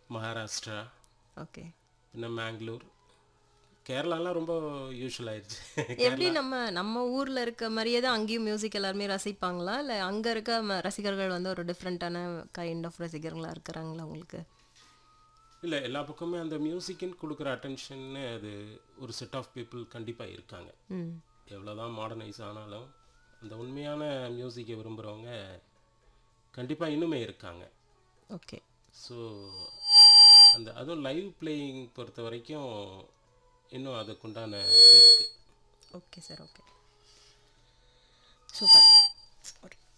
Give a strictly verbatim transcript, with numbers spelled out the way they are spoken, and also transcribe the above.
Maharashtra, okay. பின்ன மேங்களூர், கேரளாலாம் ரொம்ப usual ஆயிடுச்சு. எப்படி கேரளா நம்ம நம்ம ஊர்ல இருக்க மாதிரியே தான் அங்கேயும் மியூசிக் எல்லாருமே ரசிப்பாங்களா? இல்ல அங்க இருக்க ம ரசிகர்கள் வந்து ஒரு டிஃப்ரெண்ட்டான கைண்ட் ஆஃப் ரசிகர்களா இருக்கிறாங்களா உங்களுக்கு? இல்லை, எல்லா பக்கமே அந்த மியூசிக்குன்னு கொடுக்குற அட்டென்ஷன்னு அது ஒரு செட் ஆஃப் பீப்புள் கண்டிப்பாக இருக்காங்க. ம். எவ்வளோதான் மாடர்னைஸ் ஆனாலும் அந்த உண்மையான மியூசிக்கை விரும்புகிறவங்க கண்டிப்பாக இன்னுமே இருக்காங்க. ஓகே. ஸோ அந்த அதுவும் லைவ் பிளேயிங் பொறுத்த வரைக்கும் இன்னும் அதுக்குண்டான இது இருக்குது. Okay sir. Okay. Super. Sorry.